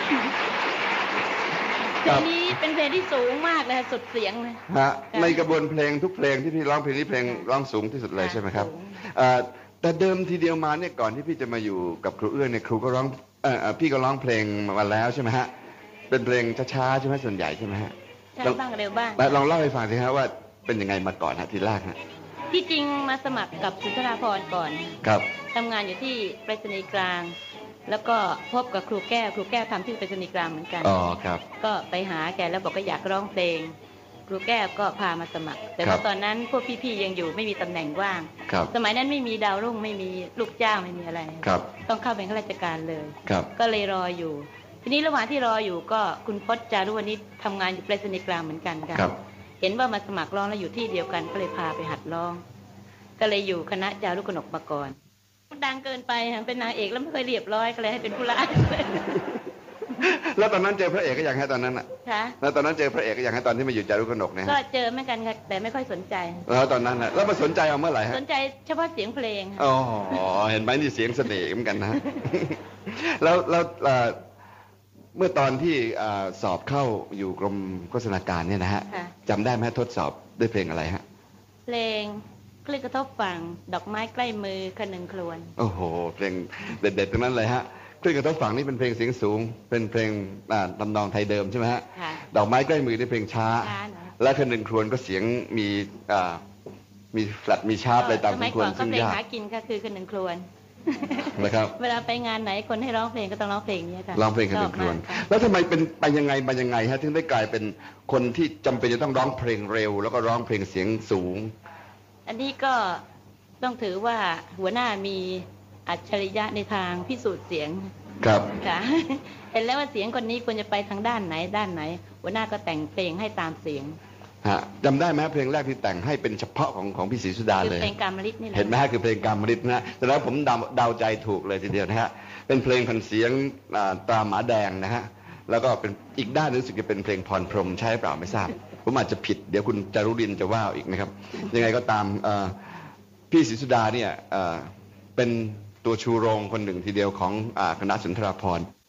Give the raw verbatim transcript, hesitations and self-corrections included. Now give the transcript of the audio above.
เพลงนี้เป็นเพลงที่สูงมากเลยสุดเสียงเลยฮะในกระบวนเพลงทุกเพลงที่พี่ร้องเพลงนี้เพลงร้องสูงที่สุดเลยใช่ไหมครับแต่เดิมทีเดียวมาเนี่ยก่อนที่พี่จะมาอยู่กับครูเอื้อเนี่ยครูก็ร้องพี่ก็ร้องเพลงมาแล้วใช่ไหมฮะเป็นเพลงช้าๆใช่ไหมส่วนใหญ่ใช่ไหมฮะช้าบ้างเร็วบ้างลองเล่าให้ฟังสิฮะว่าเป็นยังไงมาก่อนฮะทีแรกฮะที่จริงมาสมัครกับสุนทราภรณ์ก่อนครับทำงานอยู่ที่ไปรษณีย์กลางแล้วก็พบกับครูแก้วครูแก้วทำที่ไปรษณีย์กลางเหมือนกันอ๋อครับก็ไปหาแกแล้วบอกก็อยากร้องเพลงครูแก้วก็พามาสมัครแต่ว่าตอนนั้นพวกพี่ๆยังอยู่ไม่มีตำแหน่งว่างสมัยนั้นไม่มีดาวรุ่งไม่มีลูกจ้างไม่มีอะไรต้องเข้าเป็นข้าราชการเลยก็เลยรออยู่ทีนี้ระหว่างที่รออยู่ก็คุณพจน์จารุวณิชทำงานอยู่ไปรษณีย์กลางเหมือนกันค่ะเห็นว่ามาสมัครร้องแล้วอยู่ที่เดียวกันก็เลยพาไปหัดร้องก็เลยอยู่คณะจารุกนกมาก่อนดังเกินไปเป็นนางเอกแล้วไม่เคยเรียบร้อยก็เลยให้เป็นผู้ร้ายแล้วตอนนั้นเจอพระเอกก็อย่างให้ตอนนั้นอ่ะแล้วตอนนั้นเจอพระเอกก็อย่างให้ตอนที่มาอยู่จารุกนกเนี่ยก็เจอเหมือนกันค่ะแต่ไม่ค่อยสนใจแล้วตอนนั้นแล้วมาสนใจเอาเมื่อไหร่ฮะสนใจเฉพาะเสียงเพลงอ๋อเห็นไหมนี่เสียงเสน่ห์เหมือนกันนะแล้วแล้วเมื่อตอนที่สอบเข้าอยู่กรมโฆษณาการเนี่ยนะฮะจำได้ไหมทดสอบด้วยเพลงอะไรฮะเพลงคลื่นกระทบฝั่งดอกไม้ใกล้มือคนึงครวญโอ้โหเพลงเด็ดๆตรงนั้นเลยฮะคลื่นกระทบฝั่งนี่เป็นเพลงเสียงสูงเป็นเพลงลำนองไทยเดิมใช่ไหมฮะดอกไม้ใกล้มือนี่เพลงช้าและคนึงครวญก็เสียงมีมีแฟลตมีชาร์ปอะไรตามสมควรซึ่งยากหากินก็คือคนึงครวญนะครับเวลาไปงานไหนคนให้ร้องเพลงก็ต้องร้องเพลงนี้ค่ะร้องเพลงคนึงครวญแล้วทำไมเป็นไปยังไงมายังไงฮะถึงได้กลายเป็นคนที่จำเป็นจะต้องร้องเพลงเร็วแล้วก็ร้องเพลงเสียงสูงอันนี้ก็ต้องถือว่าหัวหน้ามีอัจฉริยะในทางพิสูจน์เสียงครับค่ะเห็นแล้วว่าเสียงคนนี้ควรจะไปทางด้านไหนด้านไหนหัวหน้าก็แต่งเพลงให้ตามเสียงฮะจำได้ไหมเพลงแรกที่แต่งให้เป็นเฉพาะของของพี่ศรีสุดาเลยเพลงกามฤทธิ์นี่แหละเห็นไหมฮะคือเพลงกามฤทธิ์นะแต่แล้วผมเดาใจถูกเลยทีเดียวนะฮะเป็นเพลงพันเสียงตราหมาแดงนะฮะแล้วก็เป็นอีกด้านนึงรู้สึกจะเป็นเพลงพรพรหมใช่เปล่าไม่ทราบผมอาจจะผิดเดี๋ยวคุณจารุรินทร์จะว่าอีกนะครับยังไงก็ตามพี่ศรีสุดาเนี่ยเป็นตัวชูโรงคนหนึ่งทีเดียวของคณะสุนทราภรณ์